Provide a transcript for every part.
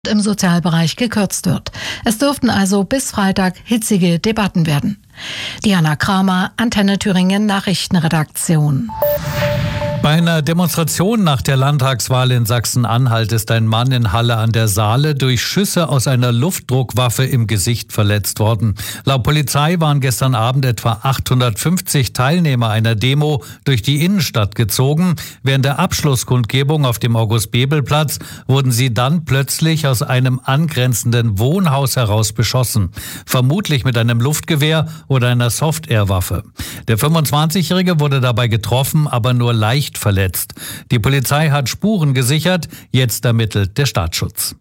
im Sozialbereich gekürzt wird. Es dürften also bis Freitag hitzige Debatten werden. Diana Kramer, Antenne Thüringen Nachrichtenredaktion. Bei einer Demonstration nach der Landtagswahl in Sachsen-Anhalt ist ein Mann in Halle an der Saale durch Schüsse aus einer Luftdruckwaffe im Gesicht verletzt worden. Laut Polizei waren gestern Abend etwa 850 Teilnehmer einer Demo durch die Innenstadt gezogen. Während der Abschlusskundgebung auf dem August-Bebel-Platz wurden sie dann plötzlich aus einem angrenzenden Wohnhaus heraus beschossen. Vermutlich mit einem Luftgewehr oder einer Soft-Air-Waffe. Der 25-Jährige wurde dabei getroffen, aber nur leicht verletzt. Die Polizei hat Spuren gesichert, jetzt ermittelt der Staatsschutz.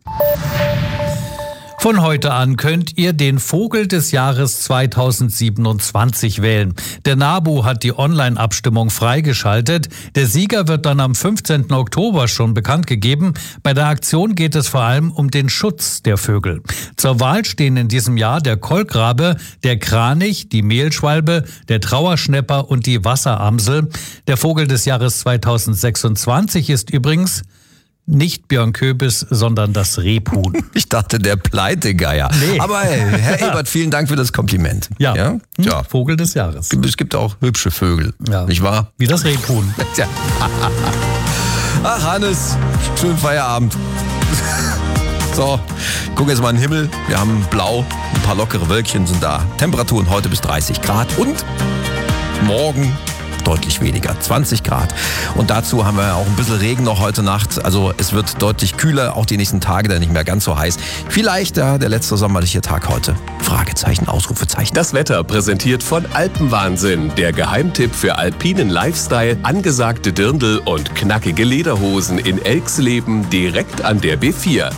Von heute an könnt ihr den Vogel des Jahres 2027 wählen. Der NABU hat die Online-Abstimmung freigeschaltet. Der Sieger wird dann am 15. Oktober schon bekannt gegeben. Bei der Aktion geht es vor allem um den Schutz der Vögel. Zur Wahl stehen in diesem Jahr der Kolkrabe, der Kranich, die Mehlschwalbe, der Trauerschnäpper und die Wasseramsel. Der Vogel des Jahres 2026 ist übrigens nicht Björn Köbis, sondern das Rebhuhn. Ich dachte, der Pleitegeier. Nee. Aber Herr Ebert, vielen Dank für das Kompliment. Ja. Vogel des Jahres. Es gibt auch hübsche Vögel, nicht wahr? Wie das Rebhuhn. Tja. Ach, Hannes, schönen Feierabend. So, gucken jetzt mal in den Himmel. Wir haben blau, ein paar lockere Wölkchen sind da. Temperaturen heute bis 30 Grad und morgen deutlich weniger, 20 Grad. Und dazu haben wir auch ein bisschen Regen noch heute Nacht. Also es wird deutlich kühler, auch die nächsten Tage dann nicht mehr ganz so heiß. Vielleicht der letzte sommerliche Tag heute. Fragezeichen, Ausrufezeichen. Das Wetter präsentiert von Alpenwahnsinn. Der Geheimtipp für alpinen Lifestyle, angesagte Dirndl und knackige Lederhosen in Elxleben direkt an der B4.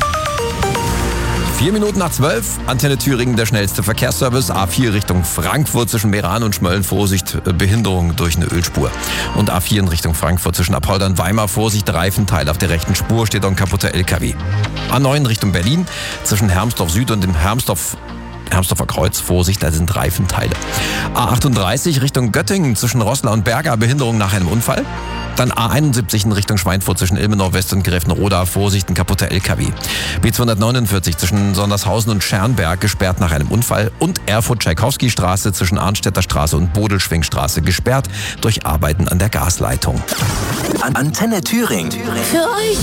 4 Minuten nach 12, Antenne Thüringen, der schnellste Verkehrsservice. A4 Richtung Frankfurt zwischen Meran und Schmölln, Vorsicht, Behinderung durch eine Ölspur. Und A4 in Richtung Frankfurt zwischen Apolda und Weimar, Vorsicht, Reifenteil. Auf der rechten Spur steht ein kaputter LKW. A9 Richtung Berlin, zwischen Hermsdorf Süd und dem Hermsdorfer Kreuz, Vorsicht, da sind Reifenteile. A38 Richtung Göttingen zwischen Roßla und Berga, Behinderung nach einem Unfall. Dann A71 in Richtung Schweinfurt zwischen Ilmenau West und Grevenroda, Vorsicht, ein kaputter LKW. B249 zwischen Sondershausen und Schernberg, gesperrt nach einem Unfall. Und Erfurt-Tschaikowski-Straße zwischen Arnstädter Straße und Bodelschwingstraße, gesperrt durch Arbeiten an der Gasleitung. Antenne Thüringen. Für euch.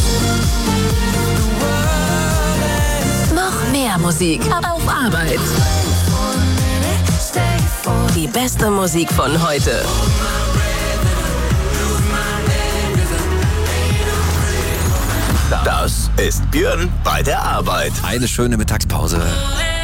Noch mehr Musik auf Arbeit. Die beste Musik von heute. Das ist Björn bei der Arbeit. Eine schöne Mittagspause.